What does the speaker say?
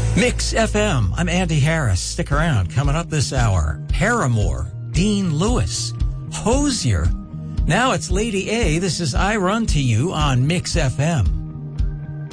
Mix FM. I'm Andy Harris. Stick around. Coming up this hour, Paramore, Dean Lewis, Hozier. Now it's Lady A. This is I Run to You on Mix FM.